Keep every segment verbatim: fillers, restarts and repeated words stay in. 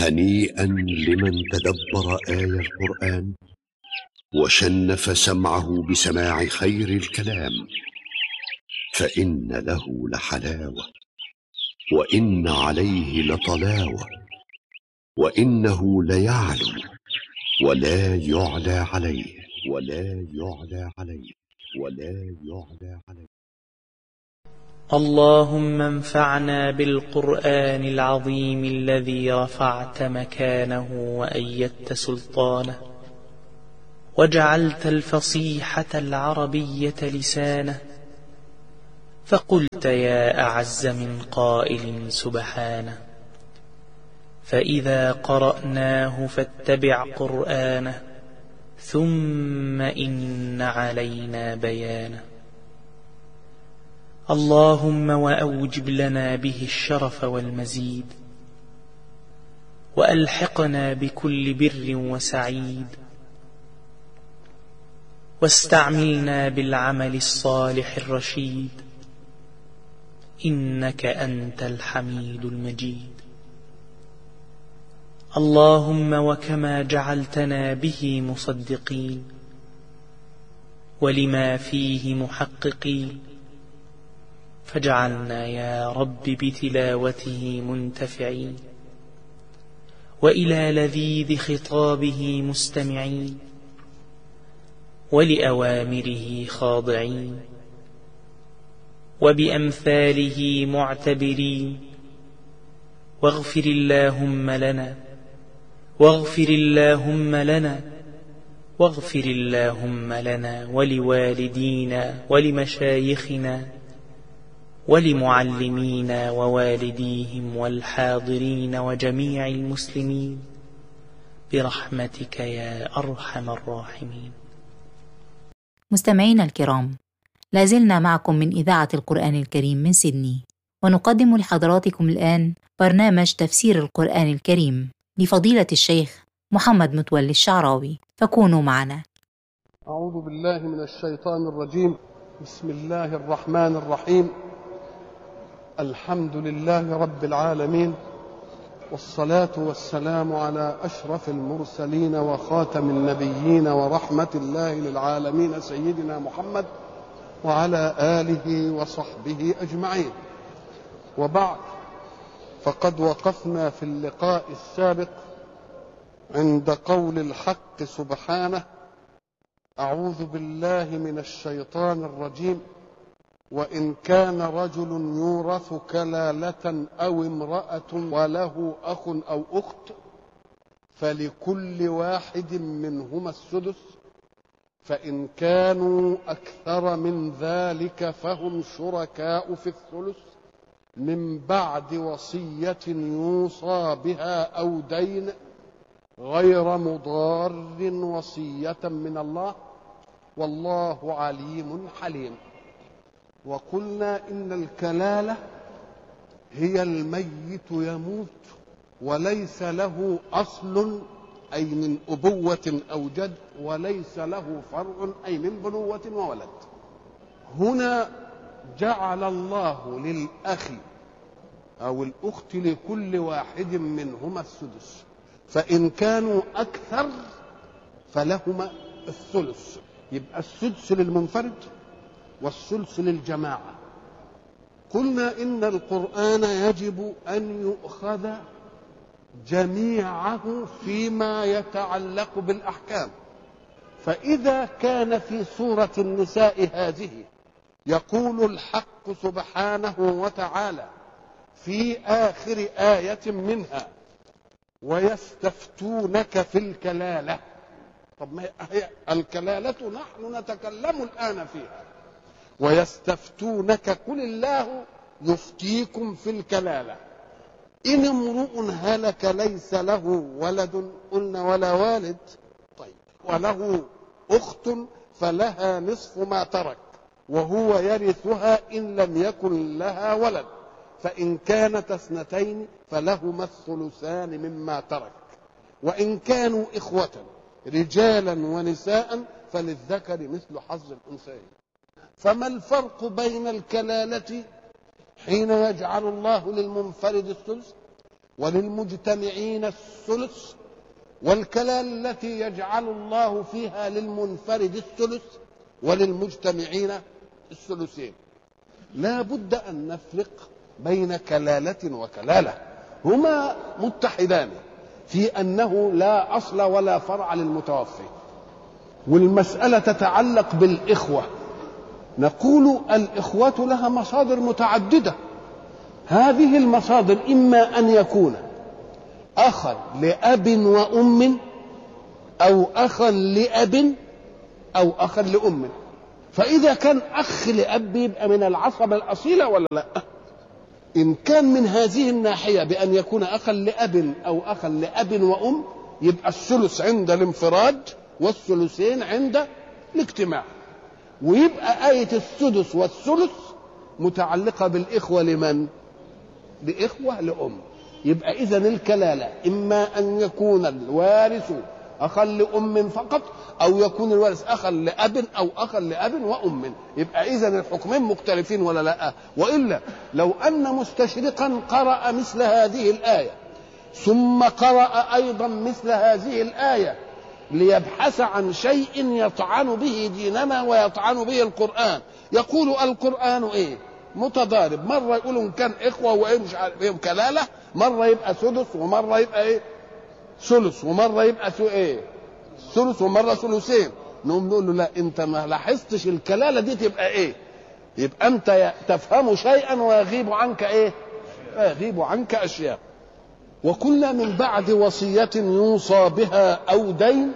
هنيئا لمن تدبر آي القرآن وشنف سمعه بسماع خير الكلام، فإن له لحلاوة وإن عليه لطلاوة، وإنه ليعلو ولا يعلى عليه ولا يعلى عليه ولا يعلى عليه. اللهم انفعنا بالقرآن العظيم الذي رفعت مكانه وأيدت سلطانه، وجعلت الفصيحة العربية لسانه، فقلت يا أعز من قائل سبحانه. فإذا قرأناه فاتبع قرآنه، ثم إن علينا بيانه. اللهم وأوجب لنا به الشرف والمزيد، وألحقنا بكل بر وسعيد، واستعملنا بالعمل الصالح الرشيد، إنك أنت الحميد المجيد. اللهم وكما جعلتنا به مصدقين ولما فيه محققين، فاجعلنا يا رب بتلاوته منتفعين، وإلى لذيذ خطابه مستمعين، ولأوامره خاضعين، وبأمثاله معتبرين. واغفر اللهم لنا واغفر اللهم لنا واغفر اللهم لنا ولوالدينا ولمشايخنا ولمعلمينا ووالديهم والحاضرين وجميع المسلمين برحمتك يا أرحم الراحمين. مستمعينا الكرام، لازلنا معكم من إذاعة القرآن الكريم من سيدني، ونقدم لحضراتكم الآن برنامج تفسير القرآن الكريم لفضيلة الشيخ محمد متولي الشعراوي، فكونوا معنا. أعوذ بالله من الشيطان الرجيم. بسم الله الرحمن الرحيم. الحمد لله رب العالمين، والصلاة والسلام على أشرف المرسلين وخاتم النبيين ورحمة الله للعالمين سيدنا محمد وعلى آله وصحبه أجمعين. وبعد، فقد وقفنا في اللقاء السابق عند قول الحق سبحانه: أعوذ بالله من الشيطان الرجيم. وإن كان رجل يورث كلالة أو امرأة وله أخ أو أخت فلكل واحد منهما السدس، فإن كانوا أكثر من ذلك فهم شركاء في الثلث من بعد وصية يوصى بها أو دين غير مضار، وصية من الله، والله عليم حليم. وقلنا إن الكلالة هي الميت يموت وليس له أصل، أي من أبوة أو جد، وليس له فرع، أي من بنوة وولد. هنا جعل الله للأخ أو الأخت لكل واحد منهما السدس، فإن كانوا أكثر فلهما الثلث. يبقى السدس للمنفرد والثلث للجماعة. قلنا إن القرآن يجب أن يؤخذ جميعه فيما يتعلق بالأحكام. فإذا كان في سورة النساء هذه يقول الحق سبحانه وتعالى في آخر آية منها: ويستفتونك في الكلالة. طب ما هي الكلالة نحن نتكلم الآن فيها. ويستفتونك قل الله يفتيكم في الكلالة إن امرؤ هلك ليس له ولد، قلنا ولا والد، طيب، وله أخت فلها نصف ما ترك وهو يرثها إن لم يكن لها ولد، فإن كانت اثنتين فلهما الثلثان مما ترك، وإن كانوا إخوة رجالا ونساء فللذكر مثل حظ الأنثيين. فما الفرق بين الكلالة حين يجعل الله للمنفرد الثلث وللمجتمعين الثلث، والكلالة التي يجعل الله فيها للمنفرد الثلث وللمجتمعين الثلثين. لا بد أن نفرق بين كلالة وكلالة، هما متحدان في أنه لا أصل ولا فرع للمتوفي، والمسألة تتعلق بالإخوة. نقول الإخوة لها مصادر متعددة، هذه المصادر إما أن يكون أخا لأب وأم، أو أخا لأب أو أخا لأم. فإذا كان أخ لأب يبقى من العصبة الأصيلة ولا لا؟ إن كان من هذه الناحية بأن يكون أخا لأب أو أخا لأب وأم، يبقى الثلث عند الانفراد والثلثين عند الاجتماع، ويبقى آية السدس والثلث متعلقة بالإخوة لمن؟ لإخوة لأم. يبقى إذن الكلالة إما أن يكون الوارث أخا لأم فقط، أو يكون الوارث أخا لأب أو أخا لأب وأم. يبقى إذن الحكمين مختلفين ولا لا؟ وإلا لو أن مستشرقا قرأ مثل هذه الآية ثم قرأ أيضا مثل هذه الآية ليبحث عن شيء يطعن به ديننا ويطعن به القرآن، يقول القرآن إيه؟ متضارب، مرة يقولوا إن كان إخوة وإيه مش عارف إيه كلالة، مرة يبقى سدس ومرة يبقى إيه ثلث، ومرة يبقى سو إيه ثلث ومرة ثلثين. نقوم نقول له لا، أنت ما لاحظتش الكلالة دي تبقى إيه؟ يبقى أنت تفهم شيئا ويغيب عنك إيه؟ يغيب عنك أشياء. وكل من بعد وصية يوصى بها أو دين،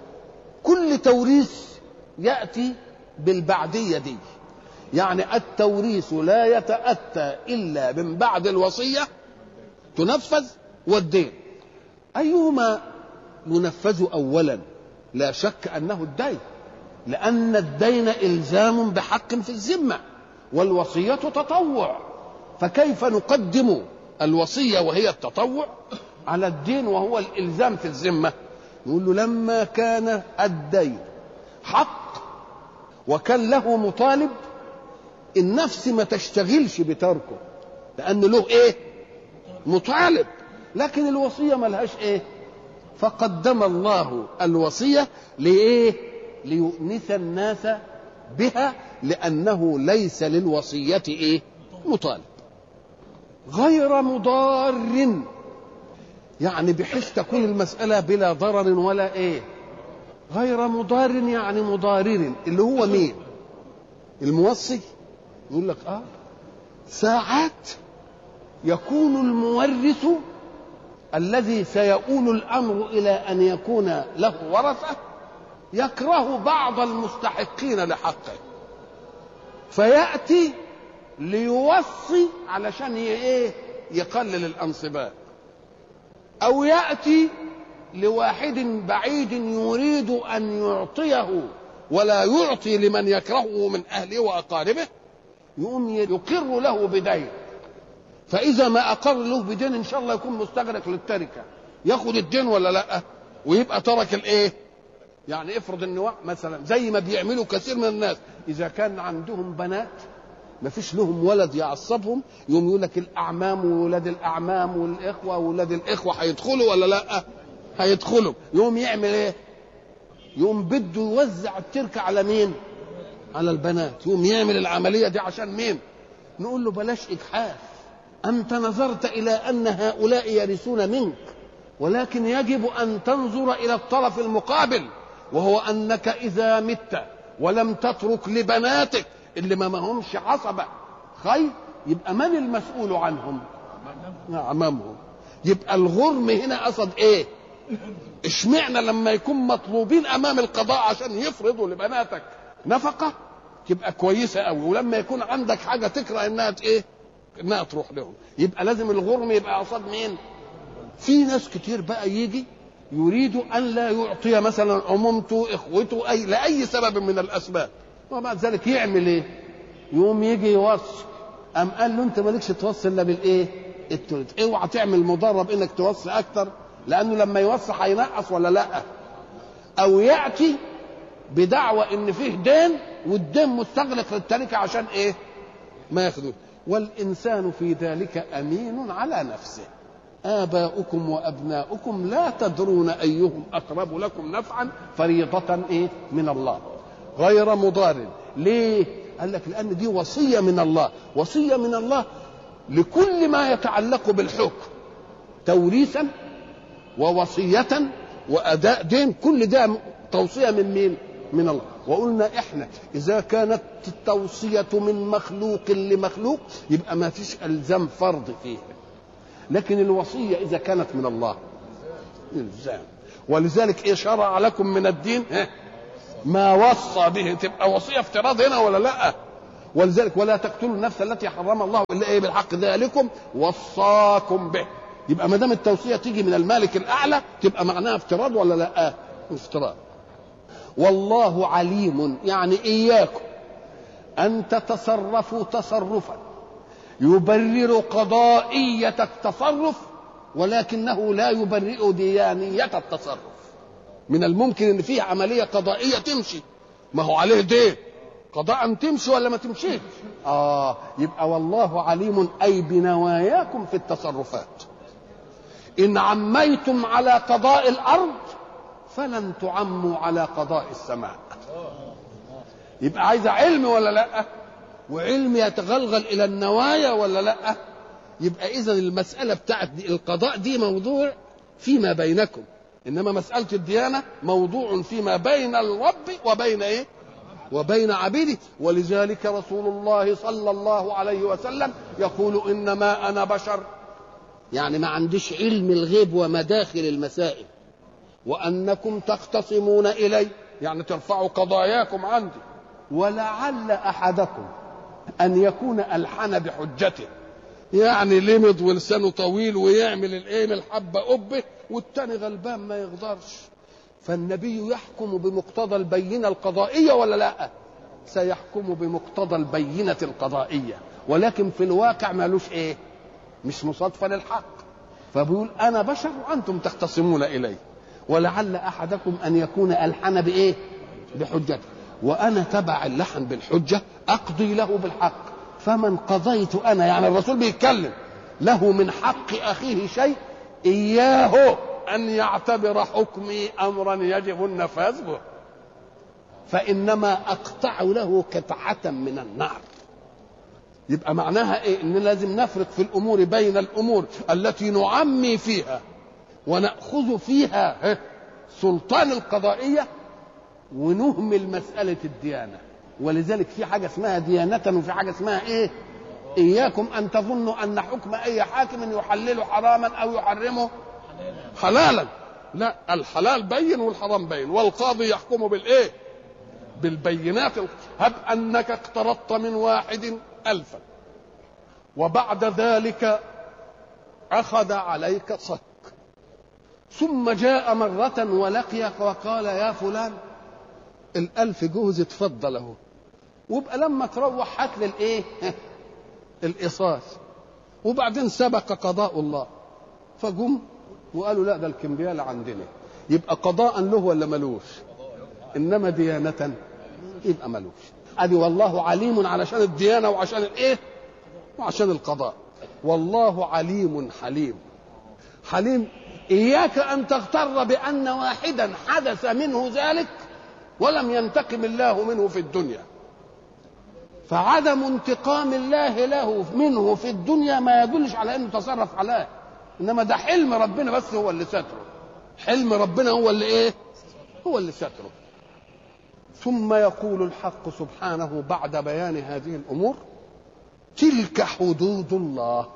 كل توريث يأتي بالبعدية دي، يعني التوريث لا يتأتى إلا من بعد الوصية تنفذ والدين. أيهما ينفذ أولا؟ لا شك أنه الدين، لأن الدين إلزام بحق في الذمة والوصية تطوع، فكيف نقدم الوصية وهي التطوع على الدين وهو الإلزام في الذمة؟ نقول له لما كان الدين حق وكان له مطالب، النفس ما تشتغلش بتركه لأن له إيه؟ مطالب. لكن الوصية ما لهاش إيه؟ فقدم الله الوصية لإيه؟ ليؤنس الناس بها، لأنه ليس للوصية إيه؟ مطالب. غير مضار، يعني بحيث تكون المسألة بلا ضرر ولا إيه؟ غير مضار يعني مضارر، اللي هو مين؟ الموصي. يقول لك آه ساعات يكون المورث الذي سيؤول الأمر إلى أن يكون له ورثة يكره بعض المستحقين لحقه، فيأتي ليوصي علشان ايه؟ يقلل الأنصباء، أو يأتي لواحد بعيد يريد أن يعطيه ولا يعطي لمن يكرهه من أهله وأقاربه، يقوم يقر له بدين، فإذا ما أقر له بدين إن شاء الله يكون مستغرق للتركة، ياخد الدين ولا لا؟ ويبقى ترك الإيه؟ يعني افرض إن مثلا زي ما بيعملوا كثير من الناس، إذا كان عندهم بنات ما فيش لهم ولد يعصبهم، يقوم يقول لك الأعمام وولاد الأعمام والإخوة وولاد الإخوة هيدخلوا ولا لا؟ هيدخلوا. يقوم يعمل إيه؟ يقوم بده يوزع التركة على مين؟ على البنات. يقوم يعمل العملية دي عشان مين؟ نقول له بلاش إجحاف، أنت نظرت إلى أن هؤلاء يرثون منك، ولكن يجب أن تنظر إلى الطرف المقابل، وهو أنك إذا مت ولم تترك لبناتك اللي ما همش عصبة خير، يبقى من المسؤول عنهم؟ أمامهم. يبقى الغرم هنا قصد إيه؟ اشمعنا لما يكون مطلوبين أمام القضاء عشان يفرضوا لبناتك نفقة تبقى كويسة قوي، ولما يكون عندك حاجة تكره إنها إيه؟ إنها تروح لهم، يبقى لازم الغرم يبقى قصاد مين؟ في ناس كتير بقى يجي يريد أن لا يعطي مثلا عمومته إخوته أي لأي سبب من الأسباب، وبعد ذلك يعمل إيه؟ يوم يجي يوصي، أم قال له أنت مالكش توصي إلا بالإيه؟ التلت، اوعى تعمل مضرب إنك توصي أكتر، لأنه لما يوصي هينقص ولا لأ؟ أو يأتي بدعوة إن فيه دين والدين مستغلق للتركة عشان إيه؟ ما ياخدوه. والإنسان في ذلك أمين على نفسه، آباؤكم وأبناؤكم لا تدرون أيهم أقرب لكم نفعا فريضة إيه من الله غير مضار. ليه؟ قال لك لأن دي وصية من الله، وصية من الله لكل ما يتعلق بالحكم، توريثا ووصية وأداء دين، كل ده توصية من مين؟ من الله. وقلنا إحنا إذا كانت التوصية من مخلوق لمخلوق يبقى ما فيش ألزام فرض فيها، لكن الوصية إذا كانت من الله إلزام. ولذلك إيه شرع لكم من الدين ما وصى به، تبقى وصية افتراض هنا ولا لا؟ ولذلك ولا تقتلوا النفس التي حرم الله إلا إيه بالحق ذلكم وصاكم به. يبقى ما دام التوصية تيجي من المالك الأعلى تبقى معناها افتراض ولا لا؟ افتراض. والله عليم، يعني إياكم أن تتصرفوا تصرفا يبرر قضائية التصرف ولكنه لا يبرئ ديانية التصرف. من الممكن ان فيه عملية قضائية تمشي، ما هو عليه دين قضاء تمشي ولا ما تمشيش؟ اه يبقى والله عليم اي بنواياكم في التصرفات. ان عميتم على قضاء الارض فلن تعموا على قضاء السماء. يبقى عايز علم ولا لا؟ وعلم يتغلغل الى النوايا ولا لا؟ يبقى اذا المسألة بتاعت القضاء دي موضوع فيما بينكم، انما مسألة الديانة موضوع فيما بين الرب وبين ايه؟ وبين عبيده. ولذلك رسول الله صلى الله عليه وسلم يقول انما انا بشر، يعني ما عنديش علم الغيب ومداخل المسائل، وانكم تختصمون الي، يعني ترفعوا قضاياكم عندي، ولعل احدكم ان يكون الحن بحجته، يعني لمض ولسانه طويل ويعمل الايه الحبه قبه والتاني غلبان ما يقدرش. فالنبي يحكم بمقتضى البينه القضائيه ولا لا؟ سيحكم بمقتضى البينه القضائيه، ولكن في الواقع مالوش ايه؟ مش مصادفه للحق. فبيقول انا بشر وانتم تختصمون الي، ولعل احدكم ان يكون الحن بايه؟ بحجته، وانا تبع اللحن بالحجه اقضي له بالحق. فمن قضيت انا، يعني الرسول بيتكلم، له من حق اخيه شيء اياه ان يعتبر حكمي امرا يجب النفاذ به، فانما اقطع له قطعه من النار. يبقى معناها ايه؟ ان لازم نفرق في الامور بين الامور التي نعمي فيها وناخذ فيها سلطان القضائيه ونهمل مساله الديانه. ولذلك في حاجه اسمها ديانه وفي حاجه اسمها ايه؟ اياكم ان تظنوا ان حكم اي حاكم يحلل حراما او يحرمه حلالا، لا، الحلال بين والحرام بين، والقاضي يحكم بالايه؟ بالبينات. هب انك اقترضت من واحد الفا وبعد ذلك اخذ عليك صك، ثم جاء مرة ولقيك وقال يا فلان الالف جوز اتفضل اهو، وابقى لما تروح هات لي الايه؟ الايصال. وبعدين سبق قضاء الله فجم وقالوا لا ده الكمبيال عندنا، يبقى قضاء له ولا ملوش؟ انما ديانة يبقى ملوش. ادي والله عليم علشان الديانة وعشان الايه؟ وعشان القضاء. والله عليم حليم. حليم اياك ان تغتر بان واحدا حدث منه ذلك ولم ينتقم الله منه في الدنيا، فعدم انتقام الله له منه في الدنيا ما يدلش على انه تصرف عليه، انما ده حلم ربنا بس هو اللي ستره. حلم ربنا هو اللي ايه؟ هو اللي ستره. ثم يقول الحق سبحانه بعد بيان هذه الامور تلك حدود الله.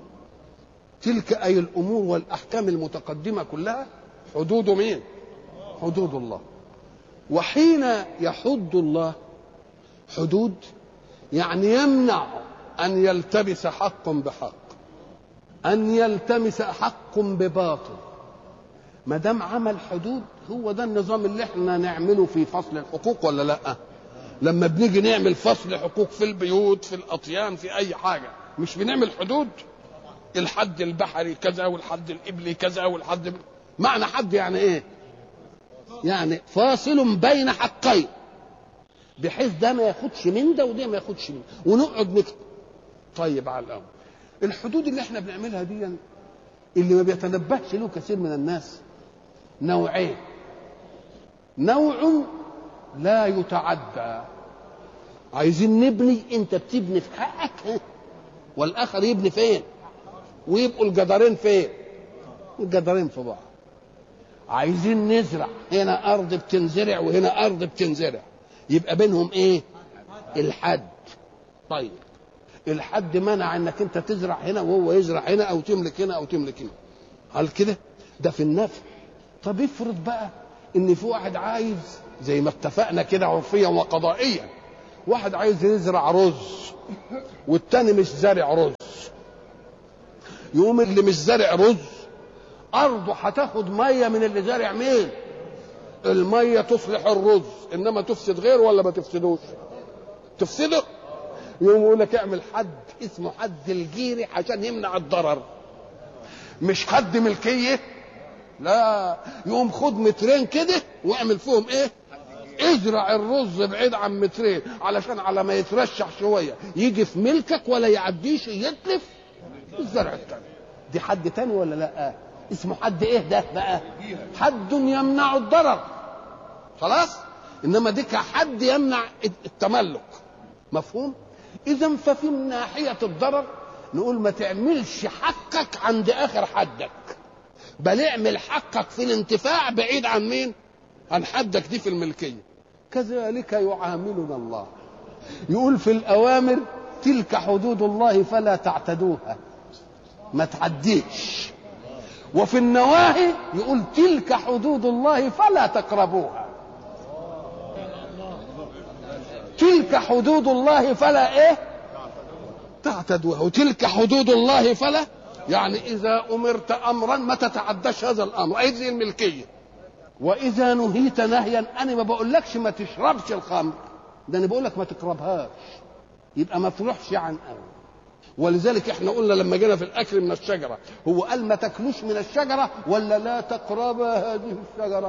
تلك اي الامور والاحكام المتقدمه كلها حدود مين؟ حدود الله. وحين يحد الله حدود يعني يمنع ان يلتبس حق بحق، ان يلتمس حق بباطل. ما دام عمل حدود، هو ده النظام اللي احنا نعمله في فصل الحقوق ولا لا؟ لما بنيجي نعمل فصل حقوق في البيوت في الاطيان في اي حاجه مش بنعمل حدود؟ الحد البحري كذا والحد الابلي كذا والحد، معنى حد يعني ايه؟ يعني فاصل بين حقين بحيث ده ما ياخدش من ده وده ما ياخدش من ده، ونقعد نكتب. طيب على الامر الحدود اللي احنا بنعملها دي اللي ما بيتنبهش له كثير من الناس نوعين. نوع لا يتعدى، عايزين نبني، انت بتبني في حقك والاخر يبني فين، ويبقوا الجدارين فين، الجدارين في بعض. عايزين نزرع، هنا ارض بتنزرع وهنا ارض بتنزرع، يبقى بينهم ايه؟ الحد. طيب الحد منع انك انت تزرع هنا وهو يزرع هنا، او تملك هنا او تملك هنا، هل كده؟ ده في النفع. طب افرض بقى ان في واحد عايز، زي ما اتفقنا كده عرفيا وقضائيا، واحد عايز يزرع رز والتاني مش زارع رز، يقوم اللي مش زارع رز ارضه هتاخد ميه من اللي زارع مين؟ الميه تصلح الرز، انما تفسد غيره ولا ما تفسدوش؟ تفسده. يقوم يقول لك اعمل حد اسمه حد الجيري عشان يمنع الضرر، مش حد ملكيه، لا، يقوم خد مترين كده واعمل فيهم ايه؟ ازرع الرز بعيد عن مترين علشان على ما يترشح شويه يجي في ملكك ولا يعديش يتلف الزرع التاني. دي حد تاني ولا لا؟ اسمه حد ايه ده بقى؟ حد يمنع الضرر، خلاص. انما دي كحد يمنع التملك، مفهوم؟ اذا ففي ناحيه الضرر نقول ما تعملش حقك عند اخر حدك، بل اعمل حقك في الانتفاع بعيد عن مين؟ عن حدك دي في الملكيه. كذلك يعاملنا الله، يقول في الاوامر تلك حدود الله فلا تعتدوها، ما تعديش. وفي النواهي يقول تلك حدود الله فلا تقربوها. تلك حدود الله فلا ايه؟ تعتدوها. وتلك حدود الله فلا، يعني اذا امرت امرا ما تتعداش هذا الامر، اي زي الملكيه. واذا نهيت نهيا، انا ما بقولكش ما تشربش الخمر، ده انا بقولك ما تقربهاش، يبقى ما تروحش عن امر. ولذلك احنا قلنا لما جينا في الاكل من الشجره، هو قال ما تاكلوش من الشجره ولا لا تقرب هذه الشجره؟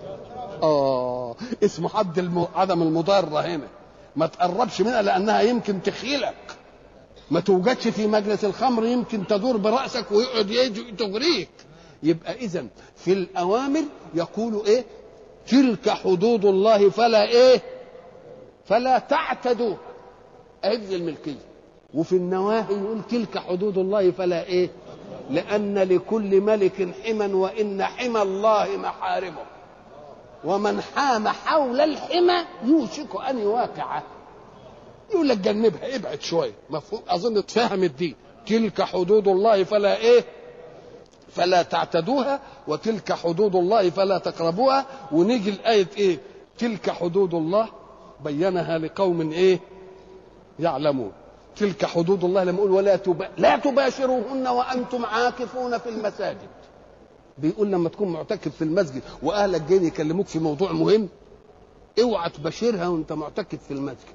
اه اسمه حد الم... عدم المضاره هنا، ما تقربش منها لانها يمكن تخيلك، ما توجدش في مجلس الخمر يمكن تدور براسك ويقعد يجي تغريك. يبقى اذا في الاوامر يقول ايه؟ تلك حدود الله فلا ايه؟ فلا تعتدوا، هذه الملكيه. وفي النواهي يقول تلك حدود الله فلا ايه؟ لان لكل ملك حما، وان حمى الله محارمه، ومن حام حول الحمى يوشك ان يواقعه. يقول لك جنبها، ابعد شويه، مفهوم؟ اظن تفهمت دي. تلك حدود الله فلا ايه؟ فلا تعتدوها، وتلك حدود الله فلا تقربوها. ونيجي الايه ايه؟ تلك حدود الله بينها لقوم ايه؟ يعلمون. تلك حدود الله لما يقول ولا تبا... لا تباشروهن وانتم عاكفون في المساجد، بيقول لما تكون معتكف في المسجد واهلك جايين يكلموك في موضوع مهم، اوعى تباشرها وانت معتكف في المسجد.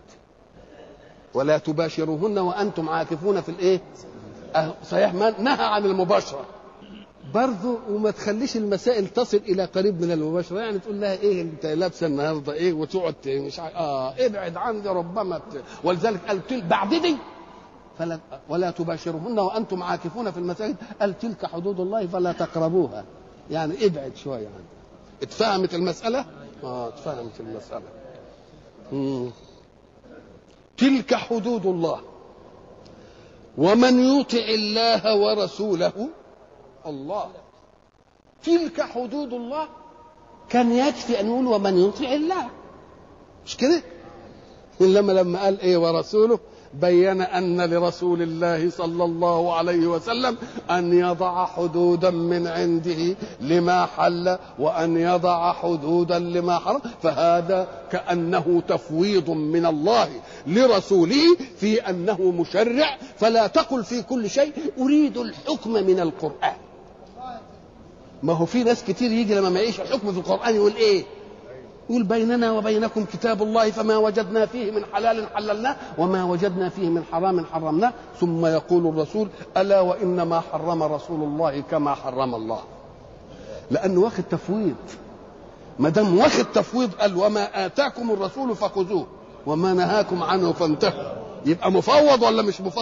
ولا تباشروهن وانتم عاكفون في الايه؟ أه صحيح، ما نهى عن المباشره برضه، وما تخليش المسائل تصل الى قريب من المباشره، يعني تقول لها ايه انت لابسه النهارده ايه، وتقعد مش ع... اه ابعد عني ربما ت... ولذلك قال تل... بعد دي فلا ولا تباشرهن وانتم عاكفون في المساجد، قال تلك حدود الله فلا تقربوها، يعني ابعد شويه عنها. اتفهمت المساله؟ اه اتفهمت المساله. مم. تلك حدود الله، ومن يطع الله ورسوله، الله، تلك حدود الله، كان يكفي ان يقول ومن يطع الله، مش كده؟ انما لما قال ايه ورسوله، بين ان لرسول الله صلى الله عليه وسلم ان يضع حدودا من عنده لما حل، وان يضع حدودا لما حرم، فهذا كانه تفويض من الله لرسوله في انه مشرع. فلا تقل في كل شيء اريد الحكم من القرآن. ما هو في ناس كتير يجي لما ما يعيش الحكم في القرآن يقول ايه؟ يقول بيننا وبينكم كتاب الله فما وجدنا فيه من حلال حللناه وما وجدنا فيه من حرام حرمناه. ثم يقول الرسول ألا وإنما حرم رسول الله كما حرم الله، لأنه واخد تفويض. ما دام واخد تفويض قال وما آتاكم الرسول فخذوه وما نهاكم عنه فانتهوا، يبقى مفوض ولا مش مفوض؟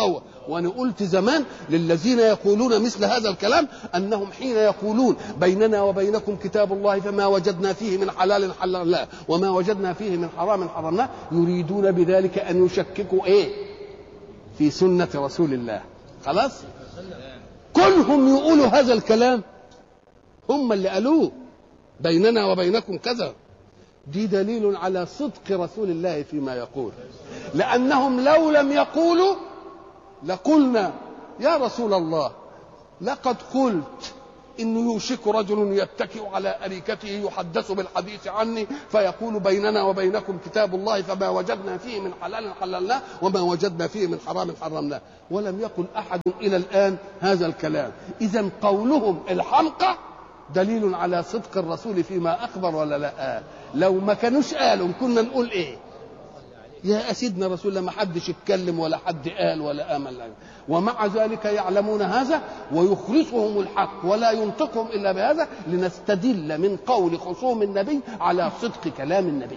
وانا قلت زمان للذين يقولون مثل هذا الكلام انهم حين يقولون بيننا وبينكم كتاب الله فما وجدنا فيه من حلال حللناه وما وجدنا فيه من حرام حرمناه يريدون بذلك ان يشككوا ايه في سنة رسول الله. خلاص كلهم يقولوا هذا الكلام، هم اللي قالوه بيننا وبينكم كذا. دي دليل على صدق رسول الله فيما يقول، لأنهم لو لم يقولوا لقلنا يا رسول الله لقد قلت إنه يوشك رجل يتكئ على أريكته يحدث بالحديث عني فيقول بيننا وبينكم كتاب الله فما وجدنا فيه من حلال حللناه وما وجدنا فيه من حرام حرمناه، ولم يقل أحد إلى الآن هذا الكلام. إذن قولهم الحمقى دليل على صدق الرسول فيما أخبر ولا لا؟ لو ما كانوش قالوا كنا نقول إيه؟ يا سيدنا رسول الله ما حدش يتكلم ولا حد قال ولا آمن له. ومع ذلك يعلمون هذا ويخلصهم الحق ولا ينطقهم إلا بهذا لنستدل من قول خصوم النبي على صدق كلام النبي.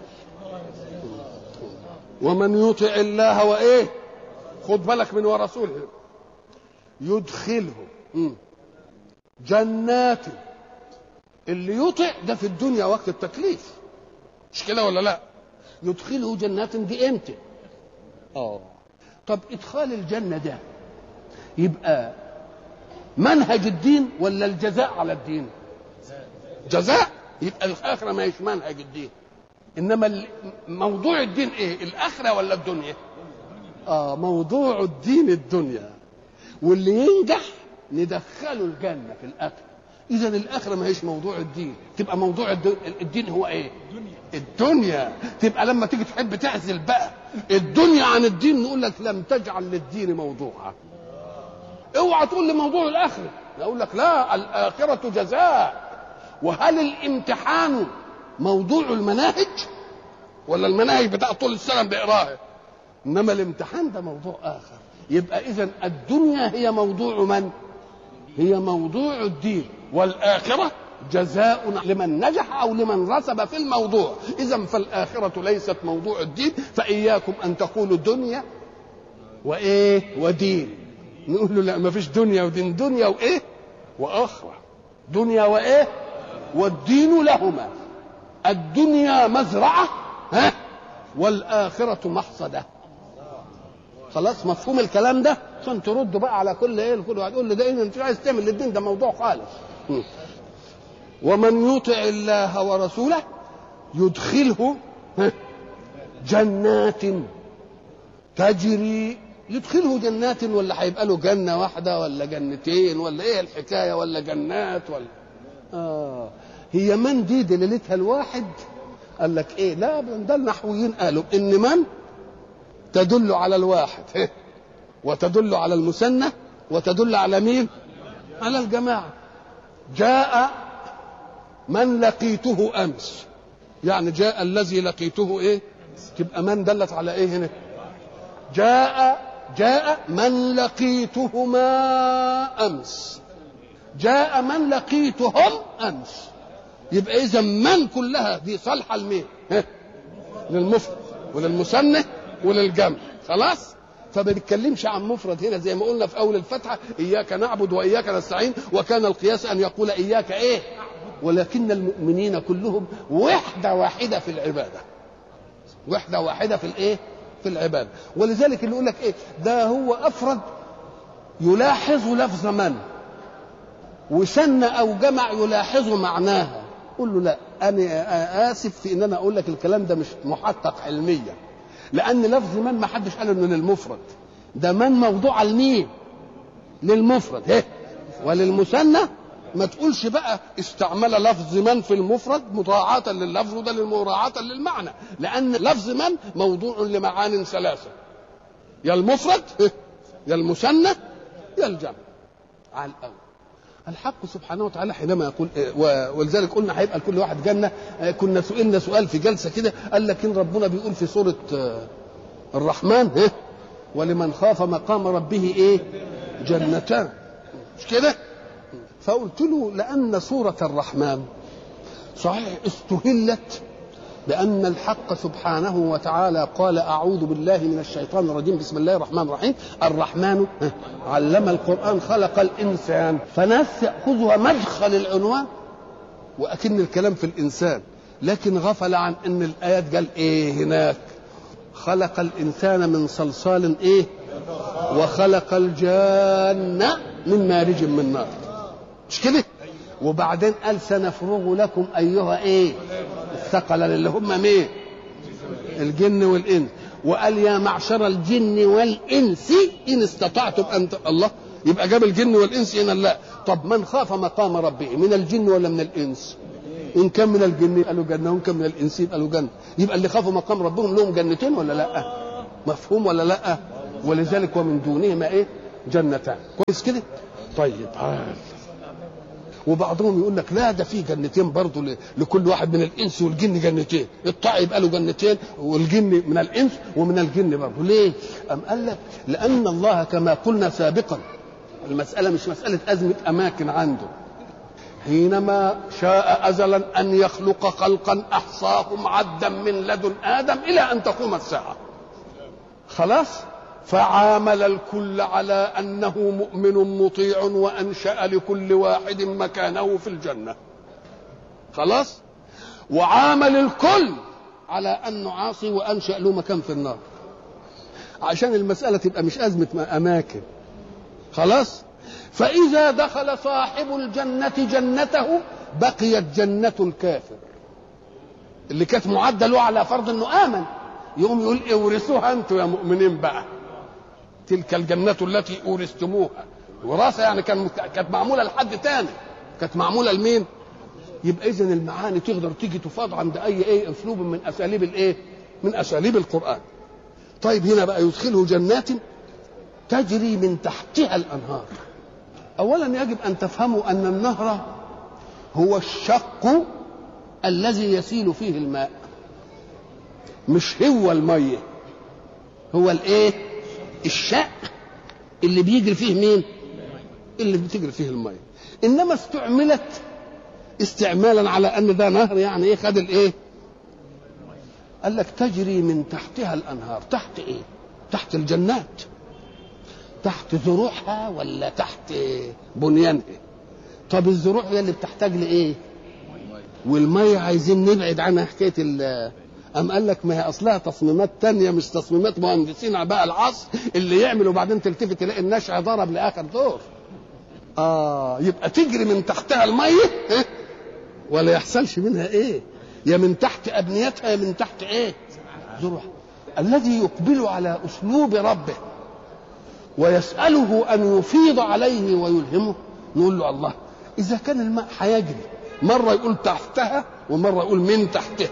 ومن يطع الله وإيه خد بالك من ورسوله يدخله جنات. اللي يطع ده في الدنيا وقت التكليف مش كده ولا لا؟ يدخله جنات دي امتى؟ اه طب ادخال الجنه ده يبقى منهج الدين ولا الجزاء على الدين؟ جزاء. يبقى الاخره ما هيش منهج الدين، انما موضوع الدين ايه؟ الاخره ولا الدنيا؟ اه موضوع الدين الدنيا، واللي ينجح ندخله الجنه في الاخره. اذا الاخره ما هيش موضوع الدين، تبقى موضوع الدين هو ايه؟ الدنيا. تبقى لما تيجي تحب تعزل بقى الدنيا عن الدين نقول لك لم تجعل للدين موضوعا. اوعى تقول لي موضوع الاخره، اقول لك لا الاخره جزاء. وهل الامتحان موضوع المناهج ولا المناهج بتاع طول السنه بيقراها؟ انما الامتحان ده موضوع اخر. يبقى اذا الدنيا هي موضوع من؟ هي موضوع الدين، والاخره جزاء لمن نجح او لمن رسب في الموضوع. اذا فالاخره ليست موضوع الدين، فاياكم ان تقولوا دنيا وايه ودين. نقول له لا ما فيش دنيا ودين، دنيا وايه واخره. دنيا وايه والدين لهما. الدنيا مزرعه ها والاخره محصده. خلاص مفهوم الكلام ده عشان تردوا بقى على كل ايه كل واحد يقول له ده ايه انت عايز تعمل للدين ده موضوع خالص. ومن يطع الله ورسوله يدخله جنات تجري. يدخله جنات ولا هيبقى له جنه واحده ولا جنتين ولا ايه الحكايه ولا جنات ولا اه هي من دي دليلتها الواحد؟ قال لك ايه؟ لا ده النحويين قالوا ان من تدل على الواحد وتدل على المثنى وتدل على مين؟ على الجماعه. جاء من لقيته امس، يعني جاء الذي لقيته ايه؟ تبقى من دلت على ايه هنا؟ جاء جاء من لقيتهما امس، جاء من لقيتهم امس. يبقى اذا من كلها دي صالحه لمين؟ للمفرد وللمثنى وللجمع. خلاص فما بيتكلمش عن مفرد هنا زي ما قلنا في اول الفتحه اياك نعبد واياك نستعين، وكان القياس ان يقول اياك ايه، ولكن المؤمنين كلهم وحده واحده في العباده، وحده واحده في الايه في العباده. ولذلك اللي يقول لك ايه ده هو افرد يلاحظ لفظ من، وسن او جمع يلاحظ معناها. قل له لا انا اسف في ان انا اقول لك الكلام ده مش محقق علميا، لان لفظ من ما حدش قال انه للمفرد، ده من موضوع لمين؟ للمفرد ايه وللمثنى. ما تقولش بقى استعمل لفظ من في المفرد مراعاة لللفظ وده مراعاة للمعنى، لان لفظ من موضوع لمعان ثلاثه، يا المفرد يا المثنى يا الجمع. على الاول الحق سبحانه وتعالى حينما يقول ولذلك قلنا هيبقى لكل واحد جنه. كنا سئلنا سؤال في جلسه كده قال لك ان ربنا بيقول في سوره الرحمن ولمن خاف مقام ربه ايه جنتان، مش كده؟ فقلت له لان سوره الرحمن صحيح استهلت بأن الحق سبحانه وتعالى قال أعوذ بالله من الشيطان الرجيم بسم الله الرحمن الرحيم الرحمن علم القرآن خلق الإنسان. فناس يأخذها مدخل العنوان وأكن الكلام في الإنسان، لكن غفل عن أن الآيات قال إيه هناك خلق الإنسان من صلصال إيه وخلق الجان من مارج من نار، مش كده؟ وبعدين قال سنفرغ لكم أيها إيه الثقلان اللي هم مين؟ الجن والإنس. وقال يا معشر الجن والإنس إن استطعتم أن ت... الله يبقى جاب الجن والإنس هنا. لا، طب من خاف مقام ربه من الجن ولا من الإنس؟ إن كان من الجن قالوا جنة وإن كان من الإنس قالوا جنة. يبقى اللي خافوا مقام ربهم لهم جنتين ولا لا؟ مفهوم ولا لا؟ ولذلك ومن دونهما إيه جنتان. كويس كده؟ طيب عال. وبعضهم يقول لك لا ده في جنتين برضه لكل واحد من الانس والجن جنتين، الطاعي يبقى له جنتين والجن من الانس ومن الجن برضه. ليه؟ أم قال لك لأن الله كما قلنا سابقا المسألة مش مسألة أزمة أماكن عنده، حينما شاء أزلا أن يخلق خلقا أحصاهم عدا من لدن آدم إلى أن تقوم الساعة، خلاص فعامل الكل على أنه مؤمن مطيع وأنشأ لكل واحد مكانه في الجنة، خلاص، وعامل الكل على أنه عاصي وأنشأ له مكان في النار، عشان المسألة تبقى مش أزمة أماكن، خلاص. فإذا دخل صاحب الجنة جنته بقيت جنة الكافر اللي كانت معدة له على فرض أنه آمن، يقوم يقول اورثوها أنتم يا مؤمنين بقى، تلك الجنة التي أورثتموها. وراثة يعني كان كانت معمولة لحد تاني، كانت معمولة لمين؟ يبقى إذن المعاني تقدر تيجي تفاض عند أي إيه أسلوب من أساليب الإيه؟ من أساليب القرآن. طيب هنا بقى يدخله جنات تجري من تحتها الأنهار. أولا يجب أن تفهموا أن النهر هو الشق الذي يسيل فيه الماء، مش هو المية، هو الإيه؟ الشق اللي بيجري فيه مين؟ اللي بتجري فيه المية. إنما استعملت استعمالا على أن ده نهر، يعني إيه؟ خد الإيه؟ قال لك تجري من تحتها الأنهار. تحت إيه؟ تحت الجنات، تحت زروعها ولا تحت بنيانها؟ طب الزروع هي اللي بتحتاج لإيه؟ والمية عايزين نبعد عنها حكاية ال أم قال لك ما هي أصلها تصميمات تانية، مش تصميمات مهندسين بقى العصر اللي يعملوا وبعدين تلتفت تلاقي النشع ضرب لآخر دور. آه يبقى تجري من تحتها المية ولا يحصلش منها إيه؟ يا من تحت أبنيتها يا من تحت إيه؟ زروعها. الذي يقبل على أسلوب ربه ويسأله أن يفيض عليه ويلهمه، نقول له الله إذا كان الماء هيجري مرة يقول تحتها ومرة يقول من تحتها،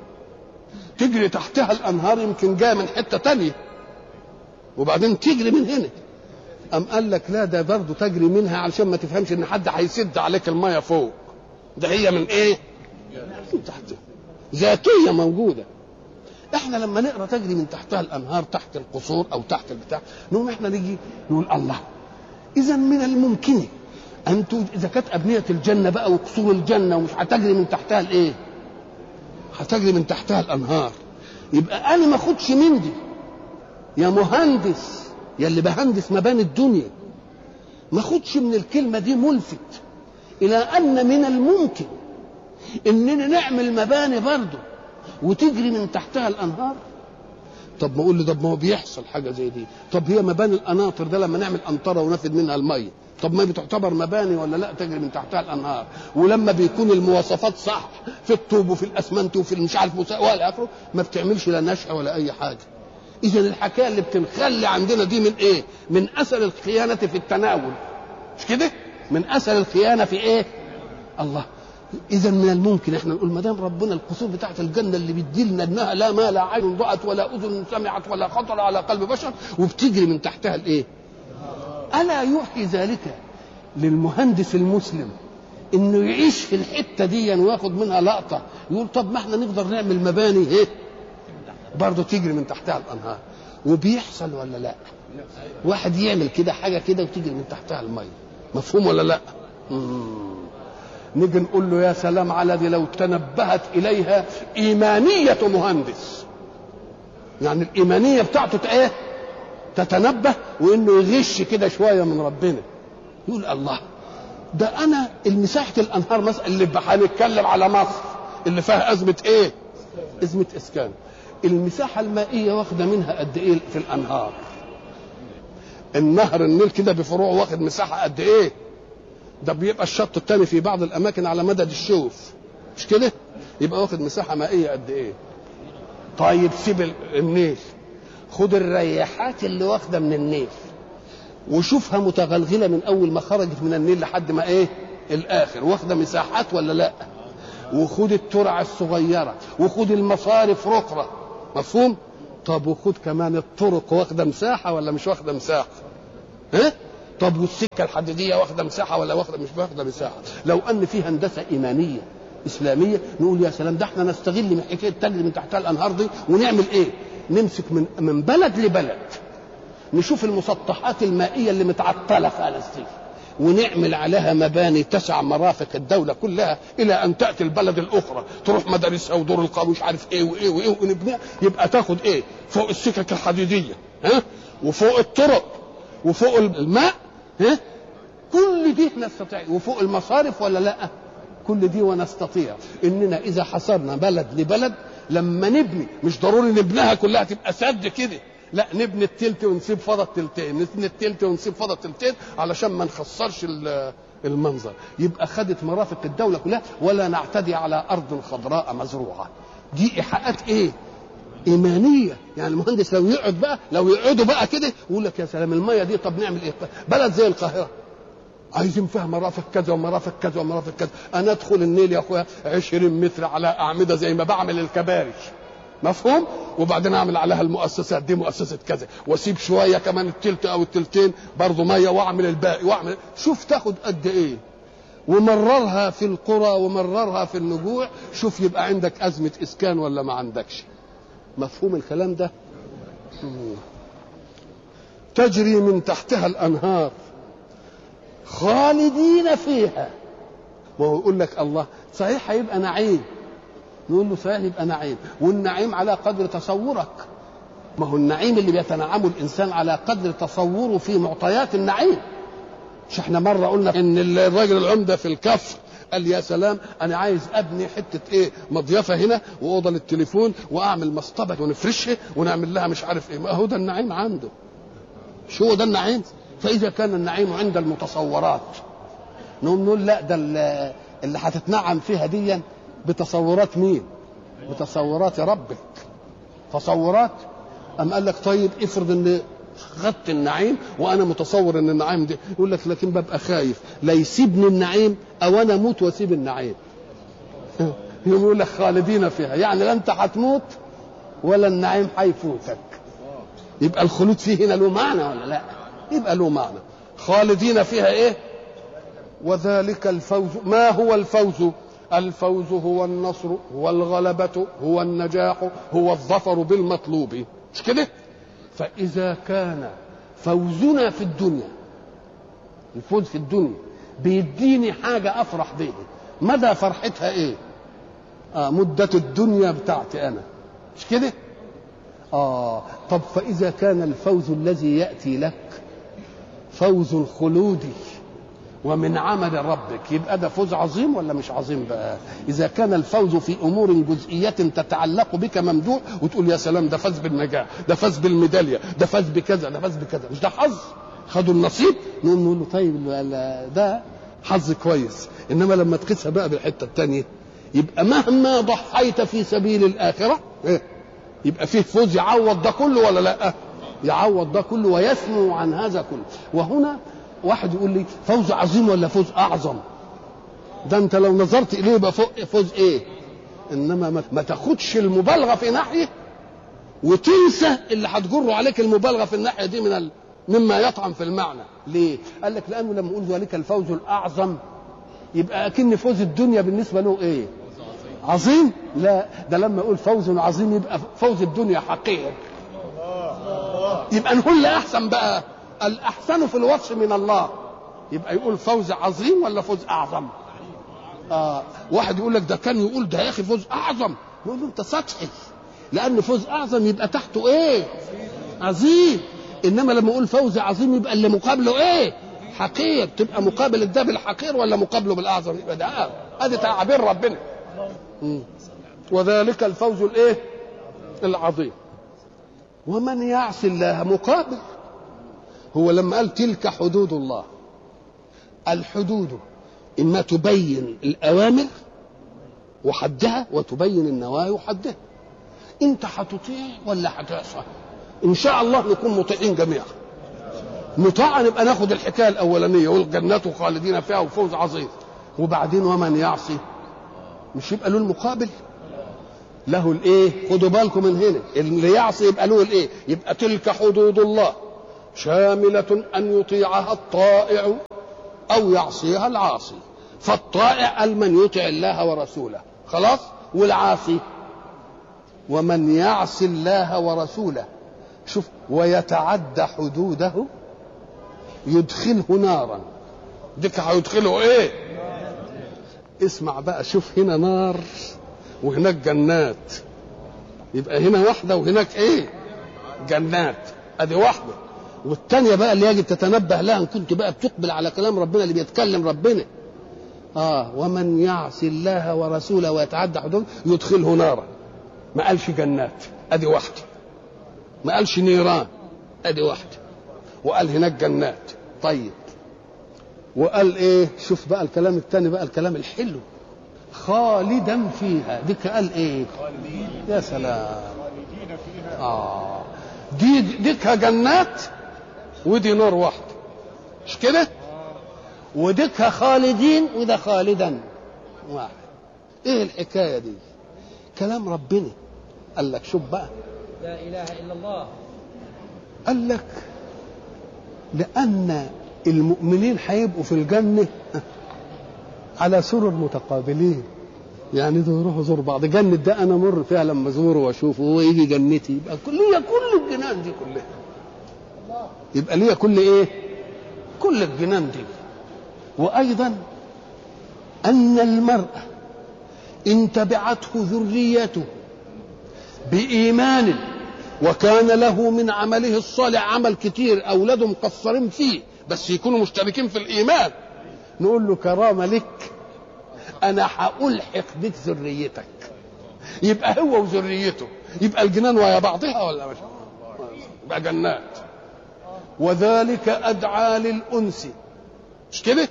تجري تحتها الأنهار يمكن جاء من حتة تانية وبعدين تجري من هنا. أم قال لك لا ده برضه تجري منها علشان ما تفهمش إن حد هيسد عليك المية فوق، ده هي من إيه؟ من تحتها، ذاتية موجودة. احنا لما نقرا تجري من تحتها الانهار تحت القصور او تحت البتاع، نقوم احنا نيجي نقول الله اذا من الممكن ان اذا كانت ابنيه الجنه بقى وقصور الجنه ومش هتجري من تحتها الايه؟ هتجري من تحتها الانهار. يبقى انا ما اخدش من دي يا مهندس يا اللي بهندس مباني الدنيا، ما اخدش من الكلمه دي ملفت الى ان من الممكن اننا نعمل مباني برضه وتجري من تحتها الانهار. طب ما اقول لي طب ما هو بيحصل حاجه زي دي. طب هي مباني القناطر ده لما نعمل قنطره ونفد منها الميه، طب ما بتعتبر مباني ولا لا تجري من تحتها الانهار؟ ولما بيكون المواصفات صح في الطوب وفي الاسمنت وفي مش عارف والى اخره ما بتعملش لا نشأة ولا اي حاجه. اذا الحكايه اللي بتنخلي عندنا دي من ايه؟ من اثر الخيانه في التناول، مش كده؟ من اثر الخيانه في ايه؟ الله. إذا من الممكن احنا نقول ما دام ربنا القصور بتاعت الجنة اللي بيدي لنا انها لا ما لا عين رأت ولا أذن سمعت ولا خطر على قلب بشر وبتجري من تحتها الايه؟ ألا يوحي ذلك للمهندس المسلم انه يعيش في الحتة دي وياخد منها لقطة، يقول طب ما احنا نقدر نعمل مباني ايه؟ برضه تجري من تحتها الأنهار. وبيحصل ولا لا؟ واحد يعمل كده حاجة كده وتجري من تحتها المية، مفهوم ولا لا؟ مم. نيجي نقول له يا سلام على دي لو تنبهت اليها ايمانيه مهندس، يعني الايمانيه بتاعته ايه؟ تتنبه وانه يغش كده شويه من ربنا، يقول الله ده انا المساحه الانهار مثلا اللي هنتكلم على مصر اللي فيها ازمه ايه؟ ازمه اسكان. المساحه المائيه واخده منها قد ايه في الانهار؟ النهر النيل كده بفروعه واخد مساحه قد ايه؟ ده بيبقى الشط الثاني في بعض الاماكن على مدد الشوف، مش كده؟ يبقى واخد مساحه مائيه قد ايه؟ طيب سيب النيل، خد الرياحات اللي واخده من النيل وشوفها متغلغله من اول ما خرجت من النيل لحد ما ايه؟ الاخر، واخده مساحات ولا لا؟ وخد الترع الصغيره، وخد المصارف رقره، مفهوم؟ طب وخد كمان الطرق واخده مساحه ولا مش واخده مساحه؟ ها؟ طب والسكه الحديديه واخده مساحه ولا واخده مش واخده مساحه؟ لو ان في هندسه ايمانيه اسلاميه نقول يا سلام، ده احنا نستغل من حكايه تجري من تحتها الانهار دي ونعمل ايه؟ نمسك من من بلد لبلد نشوف المسطحات المائيه اللي متعطله خالص دي ونعمل عليها مباني تسع مرافق الدوله كلها الى ان تاتي البلد الاخرى تروح مدارسها ودور القوم مش عارف ايه وايه وايه ونبنيها، يبقى تاخد ايه؟ فوق السكك الحديديه، ها؟ وفوق الطرق وفوق الماء، ها؟ كل دي نستطيع، وفوق المصارف ولا لا؟ كل دي ونستطيع اننا اذا حصرنا بلد لبلد لما نبني مش ضروري نبنيها كلها تبقى سد كده، لا نبني التلت ونسيب فضى التلتين، نبني التلت ونسيب فضى التلتين علشان ما نخسرش المنظر. يبقى خدت مرافق الدوله كلها ولا نعتدي على ارض خضراء مزروعه. دي ايحاءات ايه؟ ايمانيه. يعني المهندس لو يقعد بقى لو يقعدوا بقى كده يقول لك يا سلام الميه دي، طب نعمل ايه؟ بلد زي القاهره عايزين فيها مرافق كذا ومرافق كذا ومرافق كذا، انا ادخل النيل يا اخويا عشرين متر على اعمده زي ما بعمل الكباري، مفهوم؟ وبعدين اعمل عليها المؤسسات دي مؤسسه كذا، واسيب شويه كمان التلت او التلتين برضه ميه واعمل الباقي واعمل، شوف تاخد قد ايه ومررها في القرى ومررها في النجوع، شوف يبقى عندك ازمه اسكان ولا ما عندكش. مفهوم الكلام ده؟ تجري من تحتها الانهار خالدين فيها. وهو يقول لك الله صحيح هيبقى نعيم، نقول له صحيح يبقى نعيم، والنعيم على قدر تصورك. ما هو النعيم اللي بيتنعمه الانسان على قدر تصوره في معطيات النعيم. مش احنا مره قلنا ان الراجل العمده في الكفر قال يا سلام انا عايز ابني حته ايه مضيفه هنا واوضه للتليفون واعمل مصطبه ونفرشها ونعمل لها مش عارف ايه، ما هو ده النعيم عنده. شو ده النعيم؟ فاذا كان النعيم عند المتصورات نقوم نقول لا، ده اللي هتتنعم فيها دي بتصورات مين؟ بتصورات ربك. تصورات. أم قال لك طيب افرض ان خدت النعيم وانا متصور ان النعيم دي، يقول لك لكن ببقى خايف لا يسيبني النعيم او انا اموت واسيب النعيم. يقول لك خالدين فيها، يعني لا انت هتموت ولا النعيم هيفوتك. يبقى الخلود فيه هنا له معنى ولا لا؟ يبقى له معنى. خالدين فيها ايه؟ وذلك الفوز. ما هو الفوز؟ الفوز هو النصر، هو الغلبة، هو النجاح، هو الظفر بالمطلوب، مش كده؟ فإذا كان فوزنا في الدنيا، الفوز في الدنيا بيديني حاجة أفرح بيها، مدى فرحتها إيه؟ آه مدة الدنيا بتاعتي أنا، مش كده؟ آه طب فإذا كان الفوز الذي يأتي لك فوز خلودي ومن عمل ربك، يبقى ده فوز عظيم ولا مش عظيم بقى؟ إذا كان الفوز في أمور جزئية تتعلق بك ممدوح وتقول يا سلام ده فاز بالنجاح، ده فاز بالميدالية، ده فاز بكذا، ده فاز بكذا، مش ده حظ؟ خدوا النصيب، نقول له طيب ده حظ كويس. إنما لما تقيسها بقى بالحتة التانية يبقى مهما ضحيت في سبيل الآخرة يبقى فيه فوز يعوض ده كله ولا لا؟ يعوض ده كله ويسمو عن هذا كله. وهنا واحد يقول لي فوز عظيم ولا فوز اعظم؟ ده انت لو نظرت اليه يبقى فوز ايه؟ انما ما تاخدش المبالغه في ناحيه وتنسى اللي هتجره عليك المبالغه في الناحيه دي من ال... مما يطعن في المعنى. ليه؟ قال لك لانه لما يقول ذلك الفوز الاعظم يبقى اكن فوز الدنيا بالنسبه له ايه؟ عظيم؟ لا، ده لما يقول فوز عظيم يبقى فوز الدنيا حقير. يبقى نقول لا احسن بقى، الاحسن في الوصف من الله، يبقى يقول فوز عظيم ولا فوز اعظم؟ آه واحد يقول لك ده كان يقول ده يا اخي فوز اعظم، يقول له انت سطحي، لان فوز اعظم يبقى تحته ايه؟ عظيم. انما لما اقول فوز عظيم يبقى اللي مقابله ايه؟ حقير. تبقى مقابل ده بالحقير ولا مقابله بالاعظم؟ يبقى ده ادي تعابير ربنا. مم. وذلك الفوز الايه؟ العظيم. ومن يعص الله مقابل. هو لما قال تلك حدود الله، الحدود إما تبين الأوامر وحدها وتبين النواهي وحدها. أنت هتطيع ولا هتعصى؟ إن شاء الله نكون مطيعين جميعا. مطاعا نبقى ناخد الحكاية الأولانية والجنات خالدين فيها وفوز عظيم. وبعدين ومن يعصي مش يبقى له المقابل؟ له الايه؟ خدوا بالكم من هنا، اللي يعصي يبقى له الايه؟ يبقى تلك حدود الله شاملة أن يطيعها الطائع أو يعصيها العاصي. فالطائع قال من يطع الله ورسوله خلاص، والعاصي ومن يعصي الله ورسوله شوف ويتعدى حدوده يدخله نارا. ديك هيدخله ايه؟ اسمع بقى، شوف هنا نار وهناك جنات، يبقى هنا واحدة وهناك ايه؟ جنات. ادي واحدة. والتانية بقى اللي يجب تتنبه لها ان كنت بقى بتقبل على كلام ربنا اللي بيتكلم ربنا. اه ومن يعصي الله ورسوله ويتعدى حدوده يدخله نارا. ما قالش جنات، ادي واحدة. ما قالش نيران، ادي واحدة. وقال هناك جنات. طيب وقال ايه؟ شوف بقى الكلام التاني بقى، الكلام الحلو، خالدا فيها. ديك قال ايه؟ خالدين. يا سلام. اه دي ديكها جنات ودي نار واحده، مش كده؟ وديكها خالدين وده خالدا واحد. ايه الحكايه دي؟ كلام ربنا. قال لك شوف بقى، لا اله الا الله. قال لك لان المؤمنين هيبقوا في الجنه على سرر متقابلين، يعني ده يروحوا زور بعض. جنة ده انا مر فيها لما ازوره واشوفه وهو يجي جنتي، يبقى ليا كل الجنان دي كلها، يبقى ليا كل ايه؟ كل الجنان دي. وايضا ان المرء ان تبعته ذريته بايمان وكان له من عمله الصالح عمل كتير، اولاده مقصرين فيه بس يكونوا مشتركين في الايمان، نقول له كرامه لك، انا هألحق بك ذريتك. يبقى هو وذريته، يبقى الجنان ويا بعضها ولا مش؟ يبقى جنات. وذلك ادعى للانس، مش كده؟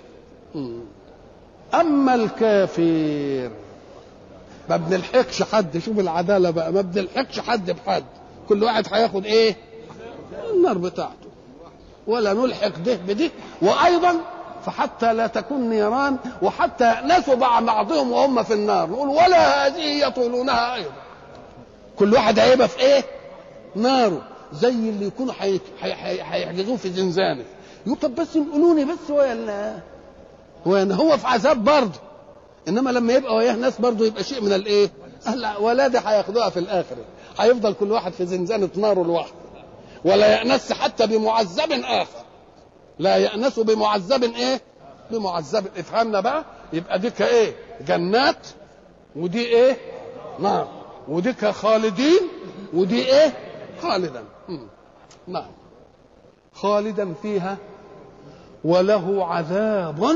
اما الكافر ما بنلحقش حد. شوف العداله بقى، ما بنلحقش حد بحد، كل واحد هياخد ايه؟ النار بتاعته، ولا نلحق ده بده. وايضا فحتى لا تكون نيران وحتى نسوا مع بعضهم وهم في النار، نقول ولا هذه يطولونها ايضا. كل واحد هيبقى في ايه؟ ناره. زي اللي يكونوا هيحجزوه في زنزانه، يقول طب بس نقولوني بس ويا وين هو في عذاب برضه، انما لما يبقى وياه ناس برضه يبقى شيء من الايه؟ ولاده هياخدوها في الاخره. هيفضل كل واحد في زنزانه ناره لوحده، ولا يأنس حتى بمعذب اخر، لا يأنس بمعذب ايه؟ بمعذب. افهمنا بقى؟ يبقى ديك ايه؟ جنات، ودي ايه؟ نار. وديك خالدين، ودي ايه؟ خالدا. نعم خالدا فيها وله عذاب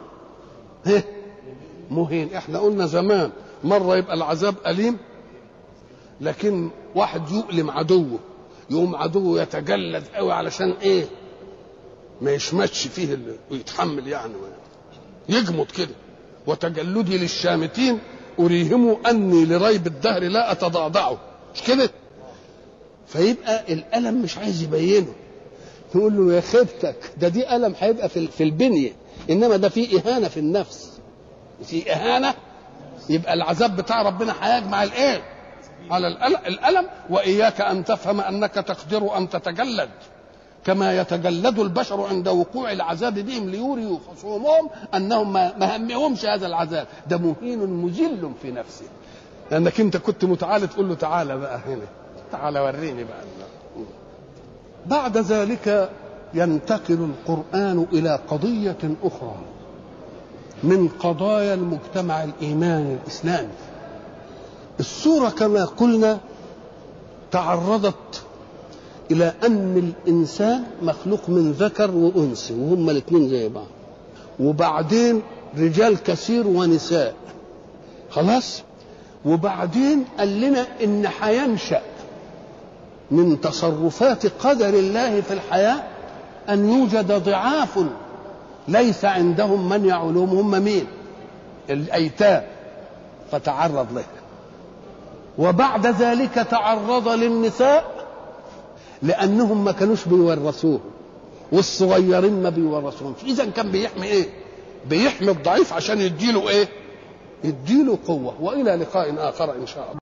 مهين. احنا قلنا زمان مرة يبقى العذاب أليم، لكن واحد يؤلم عدوه يقوم عدوه يتجلد قوي علشان ايه؟ ما يشمتش فيه ويتحمل، يعني يجمد كده. وتجلدي للشامتين أريهم أني لريب الدهر لا أتضعضعه، مش كده؟ فيبقى الألم مش عايز يبينه، تقول له يا خيبتك، ده دي ألم هيبقى في في البنية، إنما ده في إهانة في النفس، في إهانة. يبقى العذاب بتاع ربنا هيجمع الإيه؟ على الألم. وإياك أن تفهم أنك تقدر أن تتجلد كما يتجلد البشر عند وقوع العذاب بهم ليوريوا خصومهم أنهم ما همهمش هذا العذاب، ده مهين مذل في نفسه. لأنك أنت كنت متعال تقول له تعالى بقى هنا، تعالى وريني بقى. بعد ذلك ينتقل القرآن إلى قضية أخرى من قضايا المجتمع الإيماني الإسلامي. الصورة كما قلنا تعرضت إلى أن الإنسان مخلوق من ذكر وأنثى وهما الاثنين زي بعض، وبعدين رجال كثير ونساء، خلاص. وبعدين قال لنا إن هينشأ من تصرفات قدر الله في الحياة أن يوجد ضعاف ليس عندهم من يعولهم، هم مين؟ الأيتام، فتعرض له. وبعد ذلك تعرض للنساء لأنهم ما كانوش بيورثوه، والصغيرين ما بيورثوهمش. إذا كان بيحمي إيه؟ بيحمي الضعيف عشان يديله إيه؟ يديله قوة. وإلى لقاء آخر إن شاء الله.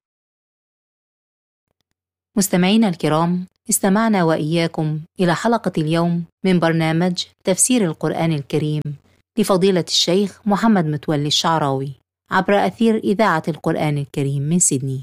مستمعينا الكرام، استمعنا وإياكم إلى حلقة اليوم من برنامج تفسير القرآن الكريم لفضيلة الشيخ محمد متولي الشعراوي عبر أثير إذاعة القرآن الكريم من سيدني.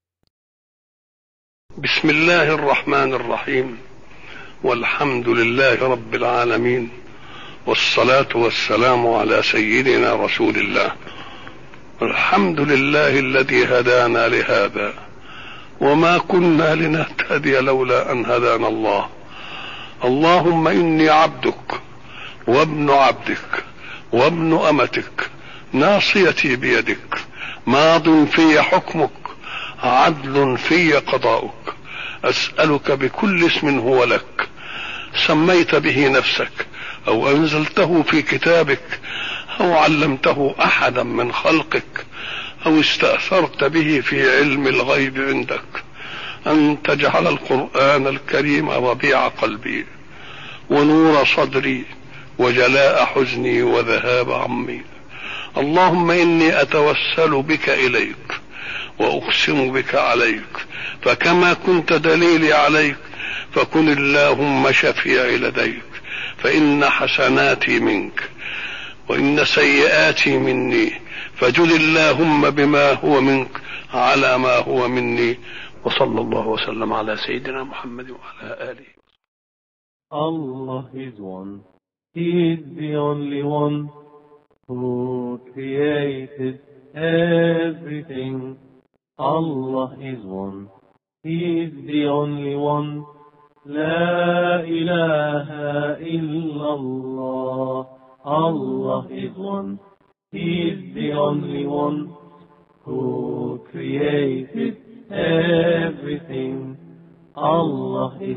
بسم الله الرحمن الرحيم، والحمد لله رب العالمين، والصلاة والسلام على سيدنا رسول الله. الحمد لله الذي هدانا لهذا، وما كنا لنهتدي لولا أن هدانا الله. اللهم إني عبدك وابن عبدك وابن أمتك، ناصيتي بيدك، ماض في حكمك، عدل في قضاؤك. أسألك بكل اسم هو لك، سميت به نفسك أو أنزلته في كتابك أو علمته أحدا من خلقك أو استأثرت به في علم الغيب عندك، أن تجعل القرآن الكريم ربيع قلبي ونور صدري وجلاء حزني وذهاب عمي. اللهم إني أتوسل بك إليك وأقسم بك عليك، فكما كنت دليلي عليك فكن اللهم شفيعي لديك، فإن حسناتي منك وإن سيئاتي مني، فجل اللهم بما هو منك على ما هو مني. وصلى الله وسلم على سيدنا محمد وعلى آله. Allah is one, He is the only one who created everything. Allah is one, He is the only one. La ilaha illallah. Allah is one, He is the only one who created everything. Allah is